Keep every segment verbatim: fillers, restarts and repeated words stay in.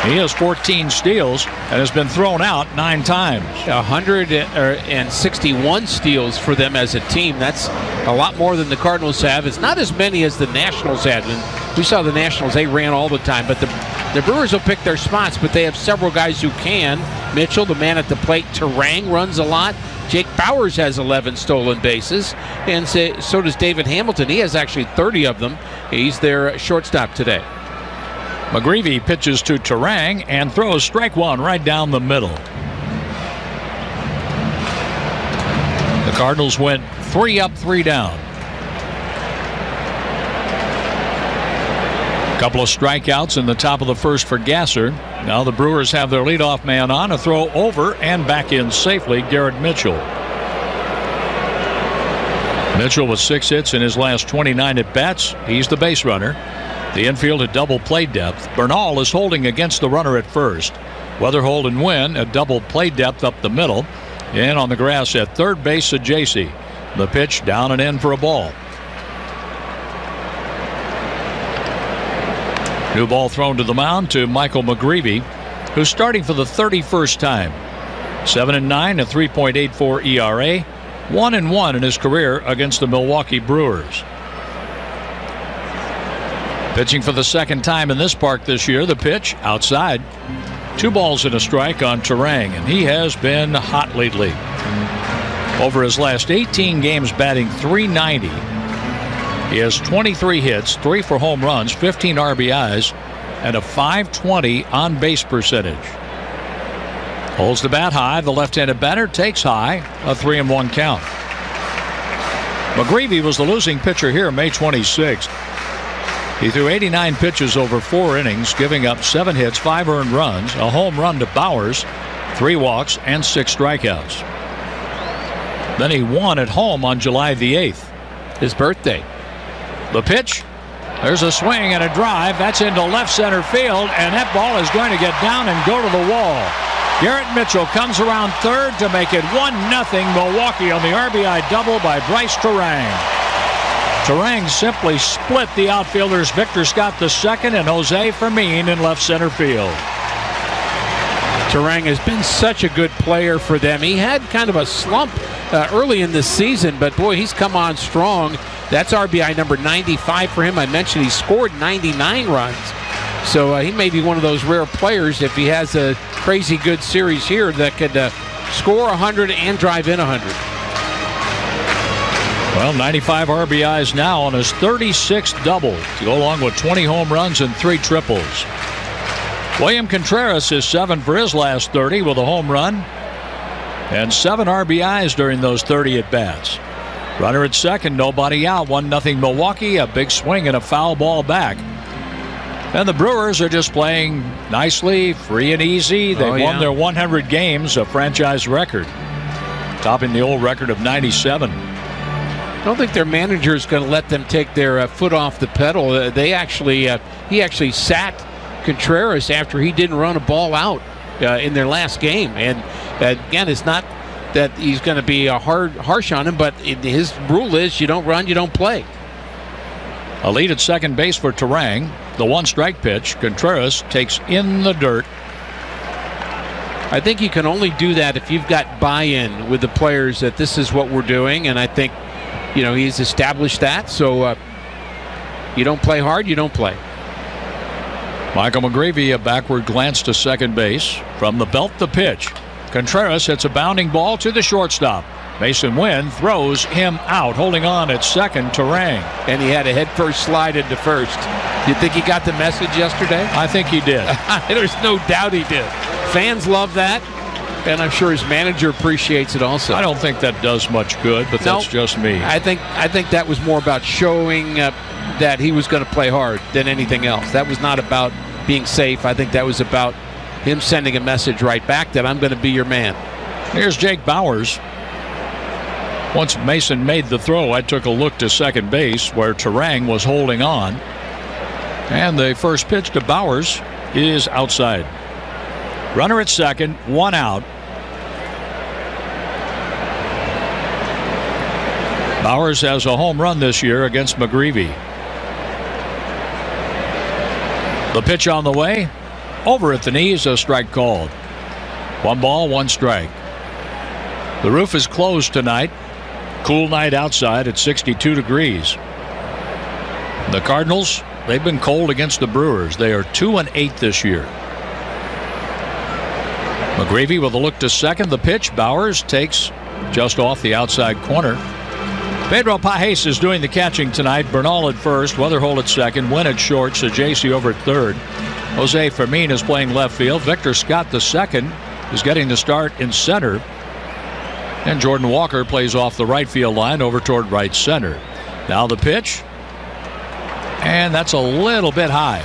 He has fourteen steals and has been thrown out nine times. one hundred sixty-one steals for them as a team. That's a lot more than the Cardinals have. It's not as many as the Nationals had. And we saw the Nationals, they ran all the time. But the, the Brewers will pick their spots, but they have several guys who can. Mitchell, the man at the plate. Turang runs a lot. Jake Bauers has eleven stolen bases. And so, so does David Hamilton. He has actually thirty of them. He's their shortstop today. McGreevy pitches to Turang and throws strike one right down the middle. The Cardinals went three up, three down. A couple of strikeouts in the top of the first for Gasser. Now the Brewers have their leadoff man on. A throw over and back in safely, Garrett Mitchell. Mitchell with six hits in his last twenty-nine at-bats. He's the base runner. The infield at double play depth. Bernal is holding against the runner at first. Weatherhold and Wynn at double play depth up the middle. And on the grass at third base, Ajaysi. The pitch down and in for a ball. New ball thrown to the mound to Michael McGreevy, who's starting for the thirty-first time. seven and nine, a three point eight four E R A. one and one in his career against the Milwaukee Brewers. Pitching for the second time in this park this year. The pitch outside. Two balls and a strike on Turang, and he has been hot lately. Over his last eighteen games, batting three ninety. He has twenty-three hits, three for home runs, fifteen R B Is, and a five twenty on base percentage. Holds the bat high. The left-handed batter takes high. A three and one count. McGreevy was the losing pitcher here May twenty-sixth. He threw eighty-nine pitches over four innings, giving up seven hits, five earned runs, a home run to Bauers, three walks, and six strikeouts. Then he won at home on July the eighth. His birthday. The pitch. There's a swing and a drive. That's into left center field, and that ball is going to get down and go to the wall. Garrett Mitchell comes around third to make it one nothing Milwaukee on the R B I double by Bryce Turang. Turang simply split the outfielders Victor Scott the second and Jose Fermin in left center field. Turang has been such a good player for them. He had kind of a slump uh, early in the season, but boy, he's come on strong. That's R B I number ninety-five for him. I mentioned he scored ninety-nine runs. So uh, he may be one of those rare players, if he has a crazy good series here, that could uh, score one hundred and drive in one hundred. Well, ninety-five R B Is now on his thirty-sixth double to go along with twenty home runs and three triples. William Contreras is seven for his last thirty with a home run and seven R B Is during those thirty at-bats. Runner at second, nobody out, one nothing Milwaukee, a big swing and a foul ball back. And the Brewers are just playing nicely, free and easy. They've oh, yeah. won their one hundred games, a franchise record, topping the old record of ninety-seven. I don't think their manager is going to let them take their uh, foot off the pedal. Uh, they actually, uh, he actually sat Contreras after he didn't run a ball out uh, in their last game. And uh, again, it's not that he's going to be uh, hard, harsh on him, but it, his rule is you don't run, you don't play. A lead at second base for Turang. The one strike pitch, Contreras takes in the dirt. I think you can only do that if you've got buy-in with the players that this is what we're doing, and I think, you know, he's established that. So uh, you don't play hard, you don't play. Michael McGreevy, a backward glance to second base. From the belt, the pitch. Contreras hits a bounding ball to the shortstop. Mason Wynn throws him out, holding on at second, Turang. And he had a head-first slide into first. You think he got the message yesterday? I think he did. There's no doubt he did. Fans love that, and I'm sure his manager appreciates it also. I don't think that does much good, but no, that's just me. I think I think that was more about showing uh, that he was going to play hard than anything else. That was not about being safe. I think that was about him sending a message right back that I'm going to be your man. Here's Jake Bauers. Once Mason made the throw, I took a look to second base where Turang was holding on. And the first pitch to Bauers is outside. Runner at second, one out. Bauers has a home run this year against McGreevy. The pitch on the way, Over at the knees, a strike called. One ball, one strike. The roof is closed tonight. Cool night outside at sixty-two degrees. The Cardinals, they've been cold against the Brewers. They are two and eight this year. McGreevy with a look to second. The pitch, Bowers takes just off the outside corner. Pedro Pajes is doing the catching tonight. Bernal at first, Weatherholt at second, Wynn at short, Saggese over at third. Jose Fermin is playing left field. Victor Scott the second is getting the start in center. And Jordan Walker plays off the right field line over toward right center. Now the pitch. And that's a little bit high.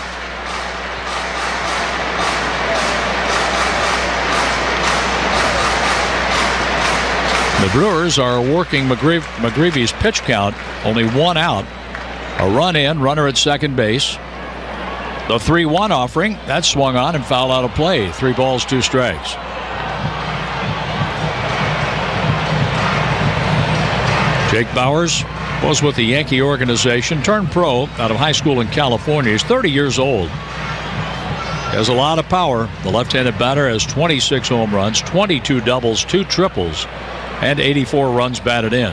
The Brewers are working McGreevy, McGreevy's pitch count. Only one out. A run in, runner at second base. The three one offering, that swung on and fouled out of play. Three balls, two strikes. Jake Bowers was with the Yankee organization, turned pro out of high school in California. He's thirty years old. Has a lot of power. The left-handed batter has twenty-six home runs, twenty-two doubles, two triples, and eighty-four runs batted in.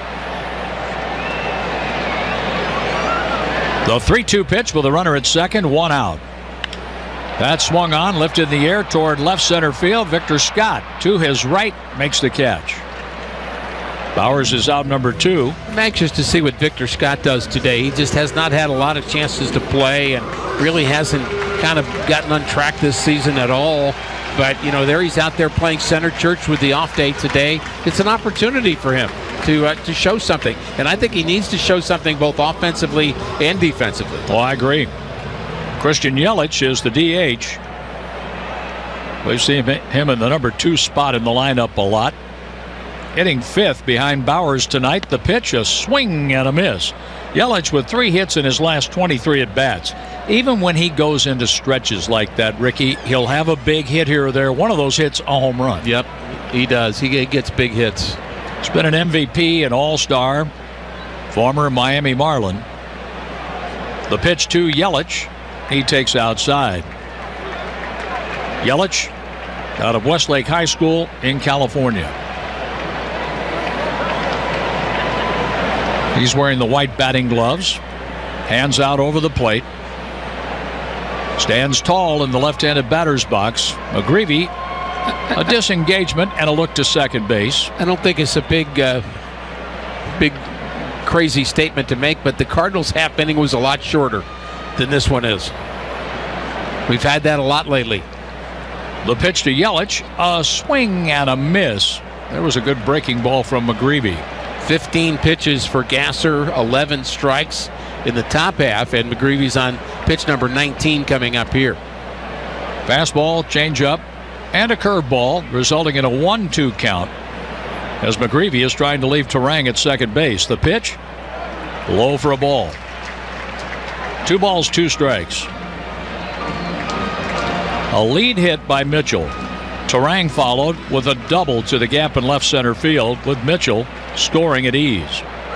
The three two pitch with a runner at second, one out. That swung on, lifted in the air toward left center field. Victor Scott to his right makes the catch. Bowers is out number two. I'm anxious to see what Victor Scott does today. He just has not had a lot of chances to play and really hasn't kind of gotten on track this season at all. But, you know, there he's out there playing center church with the off day today. It's an opportunity for him to uh, to show something. And I think he needs to show something both offensively and defensively. Well, I agree. Christian Yelich is the D H. We've seen him in the number two spot in the lineup a lot. Hitting fifth behind Bowers tonight. The pitch, a swing and a miss. Yelich with three hits in his last twenty-three at-bats. Even when he goes into stretches like that, Ricky, he'll have a big hit here or there. One of those hits, a home run. Yep, he does. He gets big hits. He's been an M V P, an all-star, former Miami Marlin. The pitch to Yelich. He takes outside. Yelich out of Westlake High School in California. He's wearing the white batting gloves. Hands out over the plate. Stands tall in the left-handed batter's box. McGreevy, a disengagement and a look to second base. I don't think it's a big, uh, big, crazy statement to make, but the Cardinals' half inning was a lot shorter than this one is. We've had that a lot lately. The pitch to Yelich, a swing and a miss. There was a good breaking ball from McGreevy. fifteen pitches for Gasser, eleven strikes in the top half, and McGreevy's on pitch number nineteen coming up here. Fastball, changeup, and a curveball, resulting in a one two count as McGreevy is trying to leave Turang at second base. The pitch, low for a ball. Two balls, two strikes. A lead hit by Mitchell. Turang followed with a double to the gap in left center field, with Mitchell scoring at ease.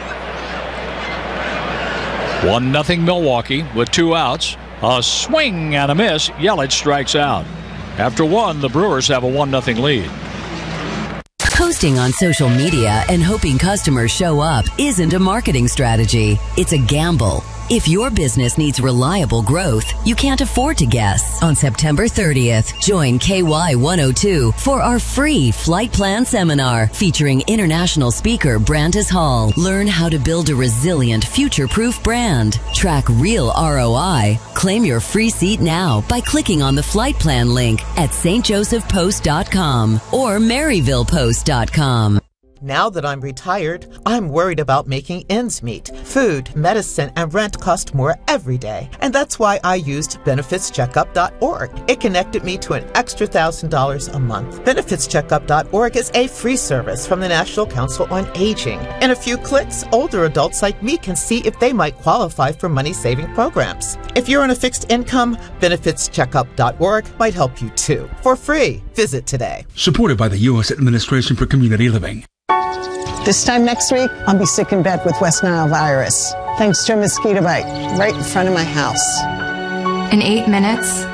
one nothing Milwaukee with two outs. A swing and a miss. Yelich strikes out. After one, the Brewers have a one nothing lead. Posting on social media and hoping customers show up isn't a marketing strategy. It's a gamble. If your business needs reliable growth, you can't afford to guess. On September thirtieth, join K Y one oh two for our free flight plan seminar featuring international speaker Brandis Hall. Learn how to build a resilient, future-proof brand. Track real R O I. Claim your free seat now by clicking on the flight plan link at s t joseph post dot com or maryville post dot com. Now that I'm retired, I'm worried about making ends meet. Food, medicine, and rent cost more every day. And that's why I used benefits checkup dot org. It connected me to an extra one thousand dollars a month. benefits checkup dot org is a free service from the National Council on Aging. In a few clicks, older adults like me can see if they might qualify for money-saving programs. If you're on a fixed income, benefits checkup dot org might help you too. For free, visit today. Supported by the U S Administration for Community Living. This time next week, I'll be sick in bed with West Nile virus, thanks to a mosquito bite right in front of my house. In eight minutes,